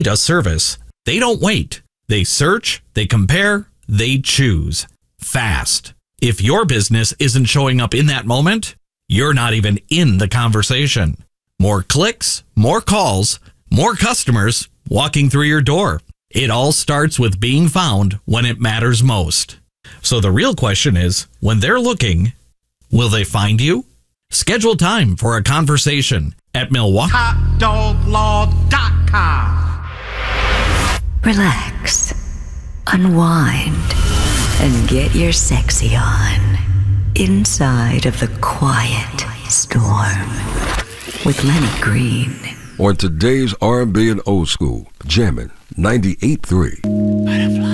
a service, they don't wait. They search, they compare, they choose. Fast. If your business isn't showing up in that moment, you're not even in the conversation. More clicks, more calls, more customers walking through your door. It all starts with being found when it matters most. So the real question is, when they're looking, will they find you? Schedule time for a conversation at MilwaukeeHotDogLaw.com. Relax, unwind, and get your sexy on inside of the quiet storm with Lenny Green. On today's R&B and Old School, jamming 98.3.